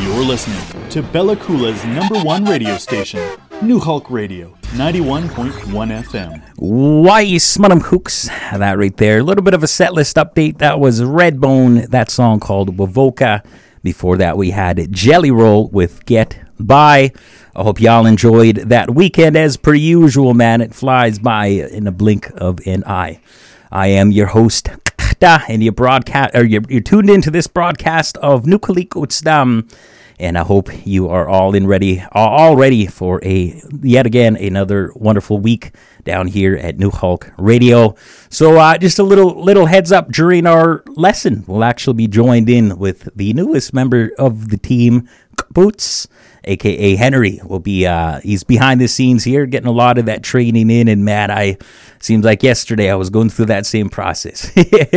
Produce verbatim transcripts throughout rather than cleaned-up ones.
You're listening to Bella Coola's number one radio station, New Hulk Radio, ninety-one point one F M. Why, smuttum hooks, that right there. A little bit of a set list update. That was Redbone, that song called Wovoka. Before that, we had Jelly Roll with Get By. I hope y'all enjoyed that weekend as per usual, man. It flies by in a blink of an eye. I am your host, and your broadcast, or you're, you're tuned into this broadcast of Nukalik Utsdam, and I hope you are all in ready, all ready for a yet again another wonderful week down here at New Hulk Radio. So, uh, just a little little heads up: during our lesson, we'll actually be joined in with the newest member of the team, Boots, aka Henry. Will be uh, he's behind the scenes here, getting a lot of that training in. And man, I seems like yesterday I was going through that same process.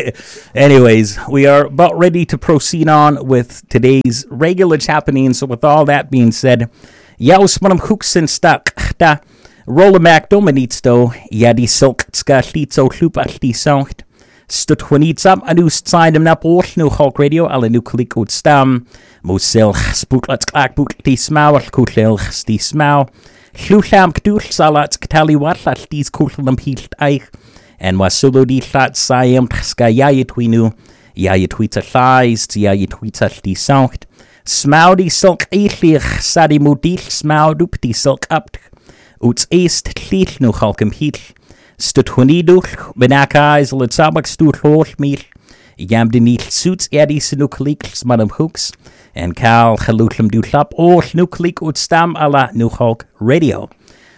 Anyways, we are about ready to proceed on with today's regular happenings. So, with all that being said, yaus manam hooksen stuck da rolla mac dominitsto yadi silk ska litso hlupa lisongt. Stut wanitsam anus tsindem na port New Hulk Radio ala nu klikot stam mosel spooklat klak boot die smauer kutlel die smau hlulam kdul salat ktali watlat dis kutlum hilt eich en wasulo di lat sayem ska yayetwinu yayetwita thighs yayetwita die songt smau die silk eithlich sadi modil smau dup die silk up uts east lit nu halkem hit Stutwaniduch, Benakais, Lutzabak Stut Hormil, Yamdinil Suits Eddie Sinuklik, Madam Hooks, and Cal Halutlam Dutlap, or Nuklik Utstam a la New Hulk Radio.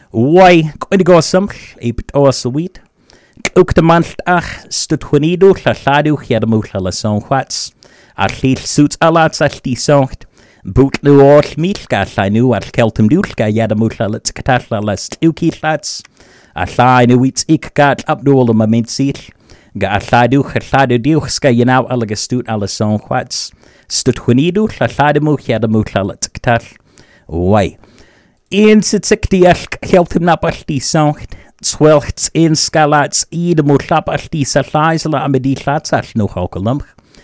Why, going to go some, a bit or sweet. Uk the month ach, Stutwanidu, Laladu, Yadamuka la song whats, at least suits a lot such the songt. Boot nu or Milka, I knew at Keltum Dulka, Yadamuka, let's Katatla, let's Uki flats. A llai nu wits ik gat abdul ma mentsil ga a lladu lladu diu ska ynaw alaga stut ala son quats stut hunidu lladu mu hiada mu llalat ktar wai in sitsikti elk helpim na balti songt swelchts in skalats id mu llabalti sa llais la amedi llats al no hokalum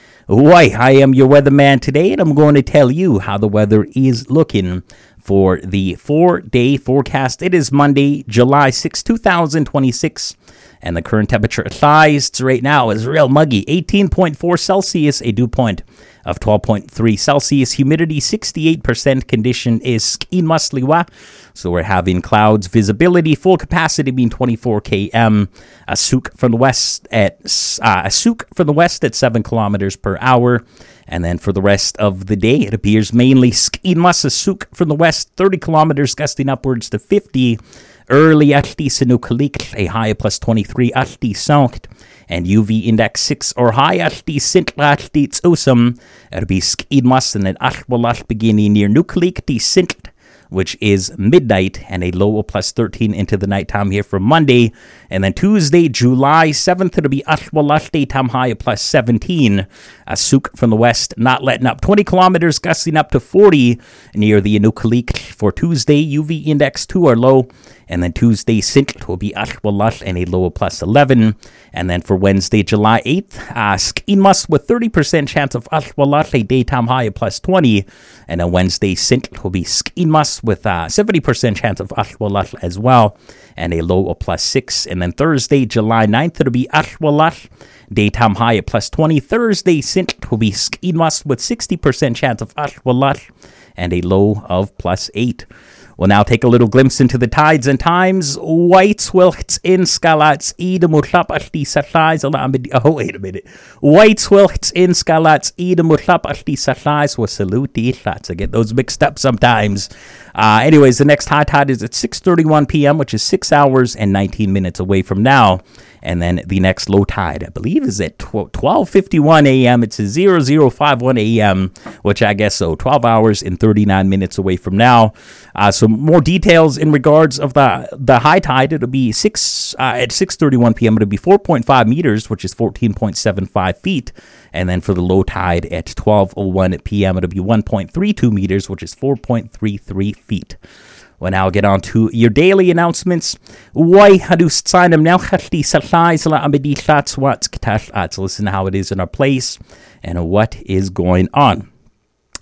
wai I am your weatherman today, and I'm going to tell you how the weather is looking for the four-day forecast. It is Monday, July sixth, twenty twenty-six, and the current temperature lies right now is real muggy, eighteen point four Celsius, a dew point of twelve point three Celsius, humidity sixty-eight percent, condition is skinmusliwa, so we're having clouds, visibility, full capacity being twenty-four kilometers, a souk from the west at uh, a souk from the west at seven kilometers per hour. And then for the rest of the day, it appears mainly skinmas souk from the west, thirty kilometers, gusting upwards to fifty. Early Ashti Sinukalik, a high of plus twenty-three Ashti Sonkt, and U V index six or high Ashti Sintla Ashti Tsosum. It'll be skinmas and an Ashwalash beginning near Nukalik di Sint, which is midnight, and a low of plus thirteen into the nighttime here for Monday. And then Tuesday, July seventh, it'll be Ashwalash daytime high of plus seventeen. A souk from the west, not letting up. twenty kilometers, gusting up to forty near the Nukalik for Tuesday. U V index two or low. And then Tuesday, Sint will be Ashwalash and a low of plus eleven. And then for Wednesday, July eighth, uh, Skinmas with thirty percent chance of Ashwalash, a daytime high of plus twenty. And then Wednesday, Sint will be Skinmas with uh, seventy percent chance of Ashwalash as well, and a low of plus six. And then Thursday, July ninth, it'll be Ashwalash, daytime high at plus twenty. Thursday, Sint will be Skinmas with sixty percent chance of Ashwalash, and a low of plus eight. We'll now take a little glimpse into the tides and times. Whites wilts in skalats ida mutlap ashti satlais ala amid. Oh, wait a minute. Whites wilts in skalats ida mutlap ashti satlais was saluti flats. I get those mixed up sometimes. Uh, anyways, the next high tide is at six thirty-one p.m., which is six hours and nineteen minutes away from now. And then the next low tide, I believe, is at twelve fifty-one a.m. It's a zero zero five one a.m., which I guess so, twelve hours and thirty-nine minutes away from now. Uh, so more details in regards of the the high tide. It'll be six uh, at six thirty-one p.m. It'll be four point five meters, which is fourteen point seven five feet. And then for the low tide at twelve oh one p.m., it'll be one point three two meters, which is four point three three feet. We'll now get on to your daily announcements. Why hadu sign now hati salais la amedi flats what's katash. Let's listen to how it is in our place and what is going on.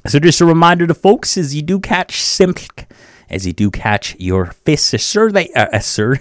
So just a reminder to folks, as you do catch Simp, as you do catch your fish, assure that, uh, assure,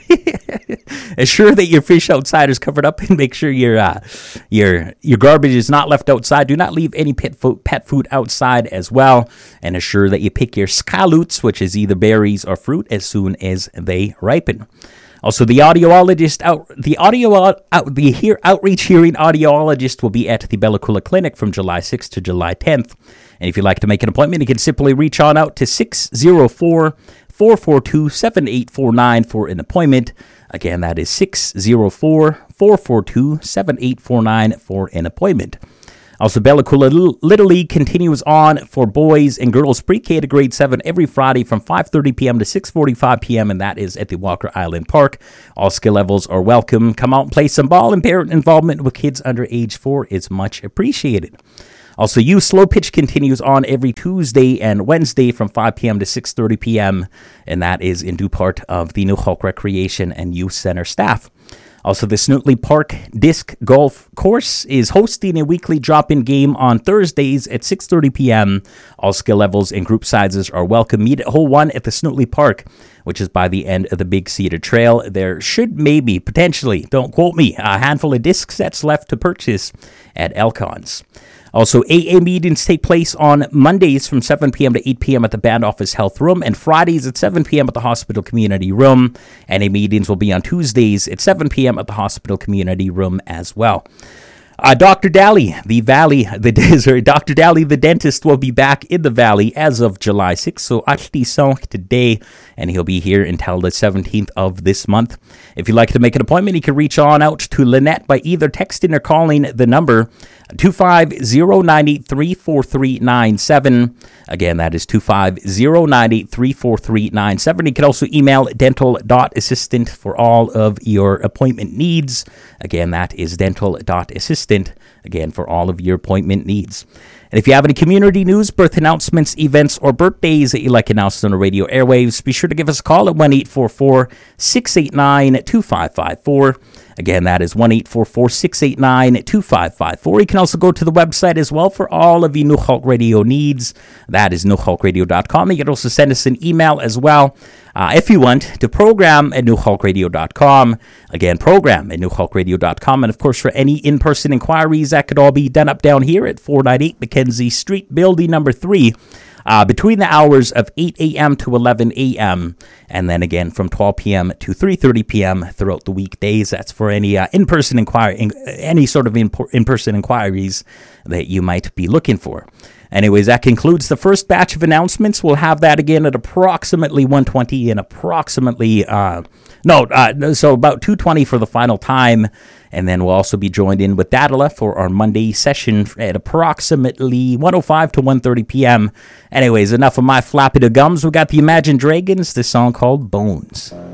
assure that your fish outside is covered up, and make sure your uh, your your garbage is not left outside. Do not leave any pet food, pet food outside as well, and assure that you pick your scallops, which is either berries or fruit, as soon as they ripen. Also, the audiologist out the audio out the hear outreach hearing audiologist will be at the Bella Coola Clinic from July sixth to July tenth. And if you'd like to make an appointment, you can simply reach on out to six zero four, four four two, seven eight four nine for an appointment. Again, that is six zero four, four four two, seven eight four nine for an appointment. Also, Bella Coola Little League continues on for boys and girls pre-K to grade seven every Friday from five thirty p.m. to six forty-five p.m., and that is at the Walker Island Park. All skill levels are welcome. Come out and play some ball, and parent involvement with kids under age four is much appreciated. Also, Youth Slow Pitch continues on every Tuesday and Wednesday from five p.m. to six thirty p.m., and that is in due part of the Newhawk Recreation and Youth Center staff. Also, the Snootley Park Disc Golf Course is hosting a weekly drop-in game on Thursdays at six thirty p.m. All skill levels and group sizes are welcome. Meet at Hole one at the Snootley Park, which is by the end of the Big Cedar Trail. There should maybe, potentially, don't quote me, a handful of disc sets left to purchase at Elcons. Also, A A meetings take place on Mondays from seven p.m. to eight p.m. at the Band Office Health Room, and Fridays at seven p.m. at the Hospital Community Room. N A meetings will be on Tuesdays at seven p.m. at the Hospital Community Room as well. Uh, Doctor Daly, the Valley, the sorry, Doctor Daly, the dentist, will be back in the Valley as of July sixth, so actually today, and he'll be here until the seventeenth of this month. If you'd like to make an appointment, you can reach on out to Lynette by either texting or calling the number two five zero nine eight three four three nine seven. Again, that is two five zero nine eight three four three nine seven. You can also email dental dot assistant for all of your appointment needs. Again, that is dental dot assistant, again, for all of your appointment needs. And if you have any community news, birth announcements, events, or birthdays that you'd like announced on the radio airwaves, be sure to give us a call at one eight four four, six eight nine, two five five four. Again, that is one eight four four, six eight nine, two five five four. You can also go to the website as well for all of your Newhawk Radio needs. That is newhawk radio dot com. You can also send us an email as well uh, if you want to program at newhawk radio dot com. Again, program at newhawk radio dot com. And of course, for any in-person inquiries, that could all be done up down here at four ninety-eight Mackenzie Street, building number three. Uh, between the hours of eight a.m. to eleven a.m. and then again from twelve p.m. to three thirty p.m. throughout the weekdays. That's for any uh, in-person inquiry, in, any sort of in- in-person inquiries that you might be looking for. Anyways, that concludes the first batch of announcements. We'll have that again at approximately one twenty and approximately, uh, no, uh, so about two twenty for the final time. And then we'll also be joined in with Dadala for our Monday session at approximately one oh five to one thirty p.m. Anyways, enough of my flapping of gums. We got the Imagine Dragons, this song called Bones.